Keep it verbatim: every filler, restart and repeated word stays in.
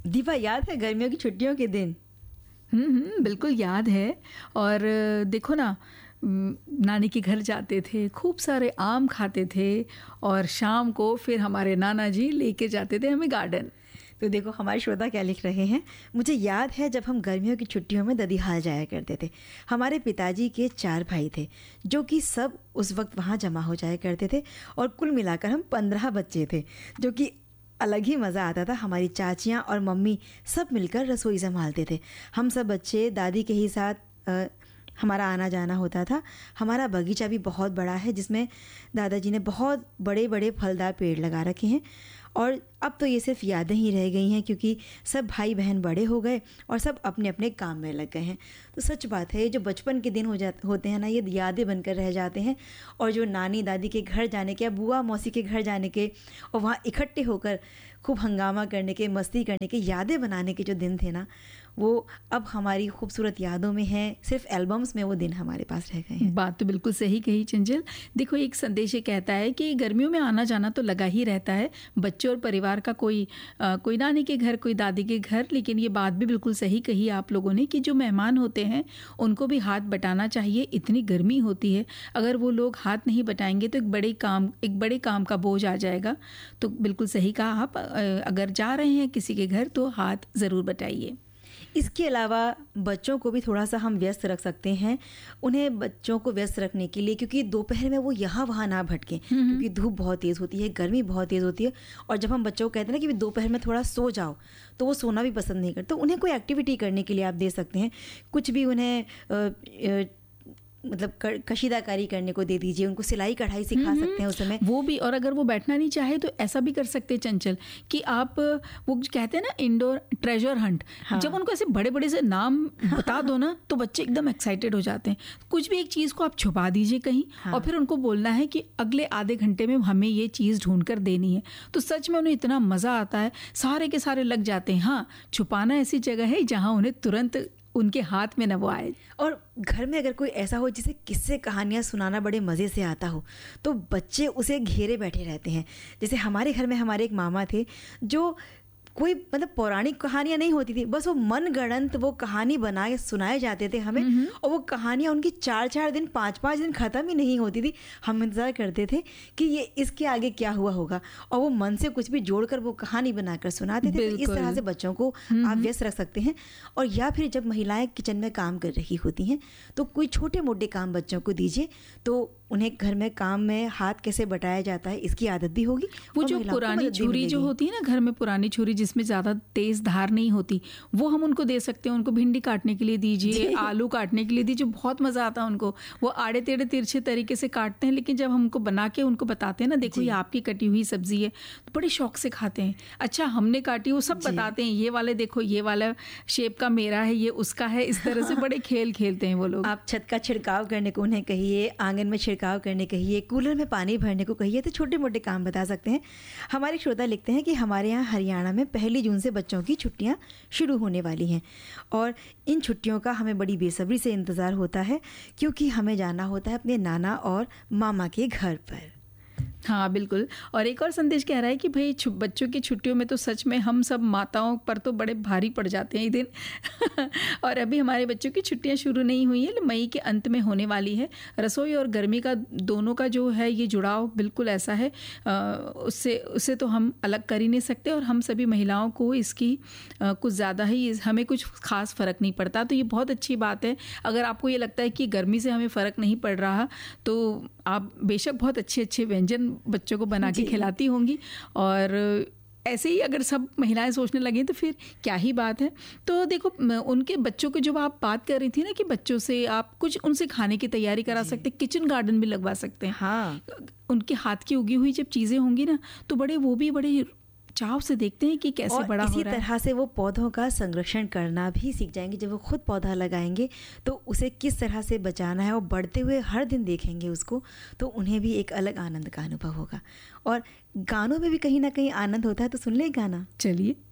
दीपा, याद है गर्मियों की छुट्टियों के दिन? हम्म हम्म बिल्कुल याद है। और देखो ना, नानी के घर जाते थे, खूब सारे आम खाते थे और शाम को फिर हमारे नाना जी लेके जाते थे हमें गार्डन। तो देखो हमारे श्रोता क्या लिख रहे हैं। मुझे याद है जब हम गर्मियों की छुट्टियों में ददीहाल जाया करते थे। हमारे पिताजी के चार भाई थे जो कि सब उस वक्त वहाँ जमा हो जाया करते थे और कुल मिलाकर हम पंद्रह बच्चे थे, जो कि अलग ही मज़ा आता था। हमारी चाचियाँ और मम्मी सब मिलकर रसोई संभालते थे। हम सब बच्चे दादी के ही साथ आ, हमारा आना जाना होता था। हमारा बगीचा भी बहुत बड़ा है जिसमें दादाजी ने बहुत बड़े बड़े फलदार पेड़ लगा रखे हैं। और अब तो ये सिर्फ यादें ही रह गई हैं क्योंकि सब भाई बहन बड़े हो गए और सब अपने अपने काम में लग गए हैं। तो सच बात है, ये जो बचपन के दिन हो जा होते हैं ना, ये यादें बनकर रह जाते हैं। और जो नानी दादी के घर जाने के या बुआ मौसी के घर जाने के और वहाँ इकट्ठे होकर खूब हंगामा करने के, मस्ती करने के, यादें बनाने के जो दिन थे ना, वो अब हमारी खूबसूरत यादों में है, सिर्फ एल्बम्स में वो दिन हमारे पास रह गए हैं। बात तो बिल्कुल सही कही चंचल। देखो, एक संदेश ये कहता है कि गर्मियों में आना जाना तो लगा ही रहता है बच्चों और परिवार का, कोई आ, कोई नानी के घर, कोई दादी के घर। लेकिन ये बात भी बिल्कुल सही कही आप लोगों ने कि जो मेहमान होते हैं उनको भी हाथ बटाना चाहिए। इतनी गर्मी होती है, अगर वो लोग हाथ नहीं बटाएंगे तो एक बड़े काम एक बड़े काम का बोझ आ जाएगा। तो बिल्कुल सही कहा आप, अगर जा रहे हैं किसी के घर तो हाथ ज़रूर बटाइए। इसके अलावा बच्चों को भी थोड़ा सा हम व्यस्त रख सकते हैं। उन्हें बच्चों को व्यस्त रखने के लिए, क्योंकि दोपहर में वो यहाँ वहाँ ना भटकें, क्योंकि धूप बहुत तेज़ होती है, गर्मी बहुत तेज़ होती है। और जब हम बच्चों को कहते हैं ना कि दोपहर में थोड़ा सो जाओ, तो वो सोना भी पसंद नहीं करते। तो उन्हें कोई एक्टिविटी करने के लिए आप दे सकते हैं। कुछ भी उन्हें आ, आ, मतलब कशीदाकारी करने को दे दीजिए, उनको सिलाई कढ़ाई सिखा सकते हैं उस समय वो भी। और अगर वो बैठना नहीं चाहे तो ऐसा भी कर सकते हैं चंचल कि आप, वो कहते हैं ना इंडोर ट्रेजर हंट, हाँ। जब उनको ऐसे बड़े बड़े से नाम बता दो ना तो बच्चे एकदम एक्साइटेड हो जाते हैं। कुछ भी एक चीज़ को आप छुपा दीजिए कहीं, हाँ। और फिर उनको बोलना है कि अगले आधे घंटे में हमें ये चीज़ ढूंढ कर देनी है। तो सच में उन्हें इतना मज़ा आता है, सारे के सारे लग जाते हैं। हाँ, छुपाना ऐसी जगह है जहाँ उन्हें तुरंत उनके हाथ में न वो आए। और घर में अगर कोई ऐसा हो जिसे किस्से कहानियाँ सुनाना बड़े मज़े से आता हो, तो बच्चे उसे घेरे बैठे रहते हैं। जैसे हमारे घर में हमारे एक मामा थे जो कोई मतलब पौराणिक कहानियाँ नहीं होती थी, बस वो मनगढ़ंत वो कहानी बनाए सुनाए जाते थे हमें। और वो कहानियाँ उनकी चार चार दिन पाँच पाँच दिन ख़त्म ही नहीं होती थी। हम इंतज़ार करते थे कि ये इसके आगे क्या हुआ होगा, और वो मन से कुछ भी जोड़कर वो कहानी बनाकर सुनाते थे। तो इस तरह से बच्चों को आप व्यस्त रख सकते हैं। और या फिर जब महिलाएं किचन में काम कर रही होती हैं तो कोई छोटे मोटे काम बच्चों को दीजिए, तो उन्हें घर में काम में हाथ कैसे बटाया जाता है इसकी आदत भी होगी। वो जो पुरानी छुरी जो होती है ना घर में, पुरानी छुरी जिसमें ज़्यादा तेज़ धार नहीं होती, वो हम उनको दे सकते हैं। उनको भिंडी काटने के लिए दीजिए, आलू काटने के लिए दीजिए, बहुत मज़ा आता है उनको। वो आड़े टेढ़े तिरछे तरीके से काटते हैं, लेकिन जब हम उनको बना के उनको बताते हैं ना, देखो ये आपकी कटी हुई सब्जी है, तो बड़े शौक से खाते हैं। अच्छा हमने काटी, वो सब बताते हैं, ये वाले देखो, ये वाला शेप का मेरा है, ये उसका है। इस तरह से बड़े खेल खेलते हैं वो लोग। आप छत का छिड़काव करने को उन्हें कहिए, आंगन में छिड़काव करने कहिए, कूलर में पानी भरने को कहिए, तो छोटे मोटे काम बता सकते हैं। हमारे श्रोता लिखते हैं कि हमारे यहाँ हरियाणा में पहली जून से बच्चों की छुट्टियाँ शुरू होने वाली हैं और इन छुट्टियों का हमें बड़ी बेसब्री से इंतज़ार होता है, क्योंकि हमें जाना होता है अपने नाना और मामा के घर पर। हाँ बिल्कुल। और एक और संदेश कह रहा है कि भाई बच्चों की छुट्टियों में तो सच में हम सब माताओं पर तो बड़े भारी पड़ जाते हैं ये दिन और अभी हमारे बच्चों की छुट्टियां शुरू नहीं हुई हैं, मई के अंत में होने वाली है। रसोई और गर्मी का दोनों का जो है ये जुड़ाव बिल्कुल ऐसा है, आ, उससे उससे तो हम अलग कर ही नहीं सकते। और हम सभी महिलाओं को इसकी आ, कुछ ज़्यादा ही, हमें कुछ खास फ़र्क नहीं पड़ता। तो ये बहुत अच्छी बात है। अगर आपको ये लगता है कि गर्मी से हमें फ़र्क नहीं पड़ रहा, तो आप बेशक बहुत अच्छे अच्छे व्यंजन बच्चों को बना के खिलाती होंगी। और ऐसे ही अगर सब महिलाएं सोचने लगें तो फिर क्या ही बात है। तो देखो, उनके बच्चों को जब आप बात कर रही थी ना कि बच्चों से आप कुछ उनसे खाने की तैयारी करा सकते, किचन गार्डन भी लगवा सकते हैं। हाँ, उनके हाथ की उगी हुई जब चीज़ें होंगी ना, तो बड़े वो भी बड़े चाव से देखते हैं कि कैसे बड़ा हो रहा है। इसी तरह से वो पौधों का संरक्षण करना भी सीख जाएंगे। जब वो खुद पौधा लगाएंगे तो उसे किस तरह से बचाना है और बढ़ते हुए हर दिन देखेंगे उसको, तो उन्हें भी एक अलग आनंद का अनुभव होगा। और गानों में भी कहीं ना कहीं आनंद होता है। तो सुन ले गाना, चलिए।